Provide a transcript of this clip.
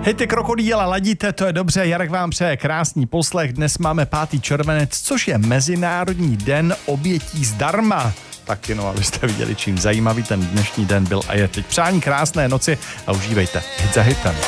Hejte krokodýla, ladíte, to je dobře, Jarek vám přeje krásný poslech. Dnes máme 5. červenec, což je Mezinárodní den obětí zdarma. Taky no, abyste viděli, čím zajímavý ten dnešní den byl a je. Teď přání krásné noci a užívejte hit za hitem.